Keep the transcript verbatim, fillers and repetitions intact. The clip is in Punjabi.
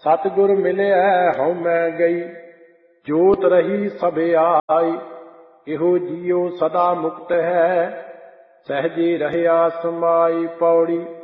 ਸਤਿਗੁਰ ਮਿਲਿਆ ਹਉ ਮੈਂ ਗਈ, ਜੋਤ ਰਹੀ ਸਭ ਆਈ। ਇਹੋ ਜੀਉ ਸਦਾ ਮੁਕਤ ਹੈ, ਸਹਿਜੇ ਰਹਿਆ ਸਮਾਈ। ਪੌੜੀ